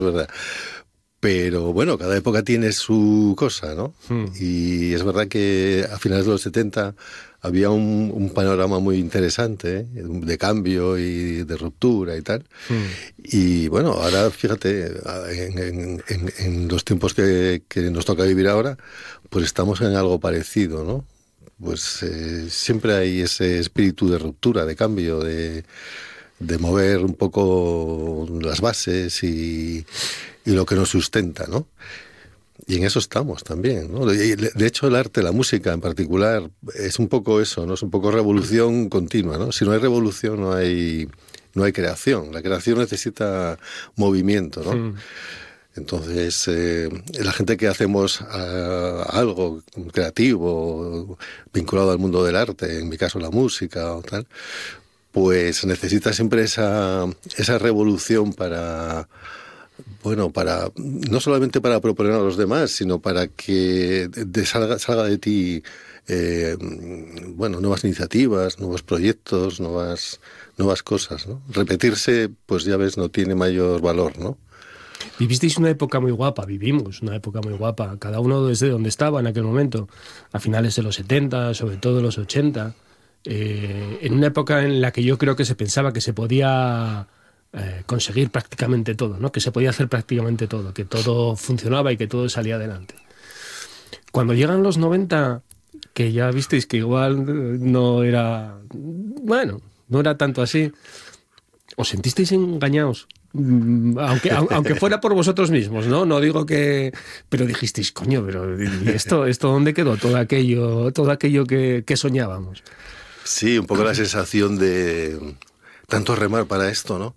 verdad. Pero bueno, cada época tiene su cosa, ¿no? Y es verdad que a finales de los 70 había un panorama muy interesante, ¿eh? De cambio y de ruptura y tal. Mm. Y bueno, ahora fíjate, en los tiempos que nos toca vivir ahora, pues estamos en algo parecido, ¿no? Pues siempre hay ese espíritu de ruptura, de cambio, de mover un poco las bases y lo que nos sustenta, ¿no? Y en eso estamos también, ¿no? De hecho, el arte, la música en particular, es un poco eso, ¿no? Es un poco revolución continua, ¿no? Si no hay revolución, no hay creación. La creación necesita movimiento, ¿no? Mm. Entonces, la gente que hacemos algo creativo, vinculado al mundo del arte, en mi caso la música o tal, pues necesita siempre esa revolución para, bueno, no solamente para proponer a los demás, sino para que salga de ti, bueno, nuevas iniciativas, nuevos proyectos, nuevas cosas, ¿no? Repetirse, pues ya ves, no tiene mayor valor, ¿no? Vivisteis una época muy guapa, vivimos una época muy guapa, cada uno desde donde estaba en aquel momento, a finales de los 70, sobre todo los 80, en una época en la que yo creo que se pensaba que se podía conseguir prácticamente todo, ¿no? Que se podía hacer prácticamente todo, que todo funcionaba y que todo salía adelante. Cuando llegan los 90, que ya visteis que igual no era, bueno, no era tanto así, ¿os sentisteis engañados? Aunque fuera por vosotros mismos, ¿no? No digo que... Pero dijisteis, coño, pero ¿y esto dónde quedó? Todo aquello que soñábamos. Sí, un poco la sensación de tanto remar para esto, ¿no?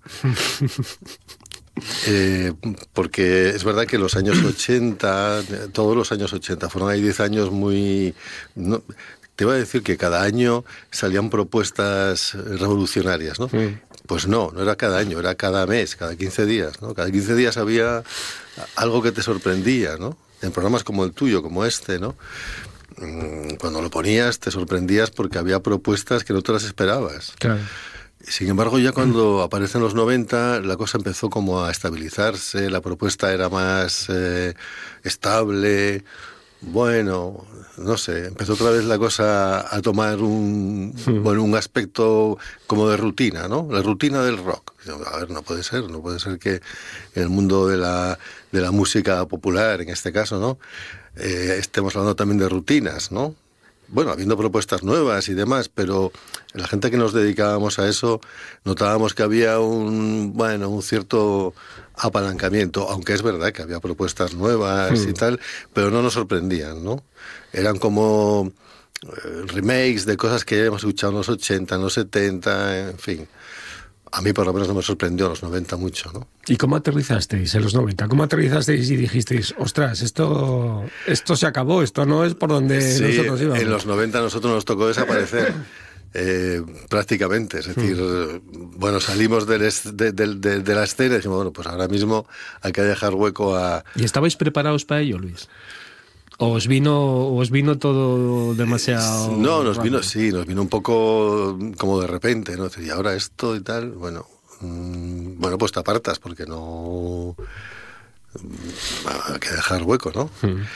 Porque es verdad que los años 80, todos los años 80, fueron ahí 10 años muy... no, te iba a decir que cada año salían propuestas revolucionarias, ¿no? Mm. Pues no era cada año, era cada mes, cada 15 días, ¿no? Cada 15 días había algo que te sorprendía, ¿no? En programas como el tuyo, como este, ¿no? Cuando lo ponías te sorprendías porque había propuestas que no te las esperabas. Claro. Sin embargo, ya cuando aparecen los 90, la cosa empezó como a estabilizarse, la propuesta era más estable. Bueno, no sé, empezó otra vez la cosa a tomar un aspecto como de rutina, ¿no? La rutina del rock. A ver, no puede ser que en el mundo de la música popular, en este caso, ¿no? Estemos hablando también de rutinas, ¿no? Bueno, habiendo propuestas nuevas y demás, pero la gente que nos dedicábamos a eso notábamos que había un cierto apalancamiento, aunque es verdad que había propuestas nuevas y tal, pero no nos sorprendían, ¿no? Eran como remakes de cosas que habíamos escuchado en los 80, en los 70, en fin. A mí por lo menos no me sorprendió en los 90 mucho, ¿no? ¿Y cómo aterrizasteis en los 90? ¿Cómo aterrizasteis y dijisteis, ostras, esto se acabó, esto no es por donde Sí, nosotros íbamos? en los 90 a nosotros nos tocó desaparecer. Prácticamente, es decir, bueno, salimos de la escena y dijimos, bueno, pues ahora mismo hay que dejar hueco a... ¿Y estabais preparados para ello, Luis? ¿O os vino todo demasiado No, nos rápido? vino un poco como de repente, ¿no? Es decir, y ahora esto y tal, bueno, pues te apartas porque no... hay que dejar hueco, ¿no?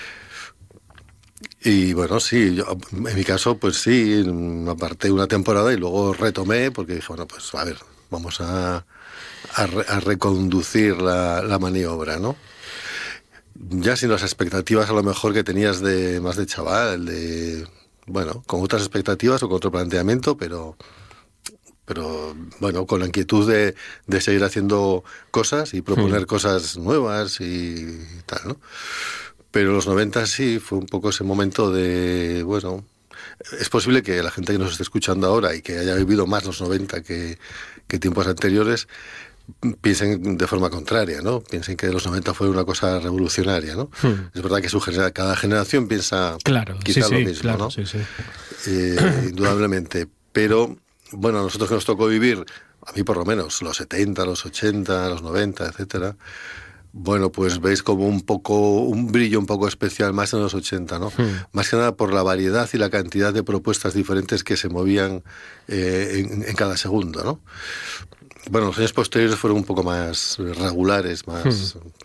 Y bueno, sí, yo, en mi caso, pues sí, me aparté una temporada y luego retomé porque dije, bueno, pues a ver, vamos a reconducir la maniobra, ¿no? Ya sin las expectativas a lo mejor que tenías más de chaval, bueno, con otras expectativas o con otro planteamiento, pero bueno, con la inquietud de seguir haciendo cosas y proponer cosas nuevas y tal, ¿no? Pero los 90 sí fue un poco ese momento de, bueno, es posible que la gente que nos esté escuchando ahora y que haya vivido más los 90 que tiempos anteriores, piensen de forma contraria, ¿no? Piensen que los 90 fue una cosa revolucionaria, ¿no? Es verdad que cada generación piensa Claro, quizá sí, lo sí, mismo, claro, ¿no? sí, sí. Indudablemente. Pero, bueno, a nosotros que nos tocó vivir, a mí por lo menos, los 70, los 80, los 90, etcétera, bueno, pues veis como un brillo un poco especial más en los 80, ¿no? Más que nada por la variedad y la cantidad de propuestas diferentes que se movían en cada segundo, ¿no? Bueno, los años posteriores fueron un poco más regulares, más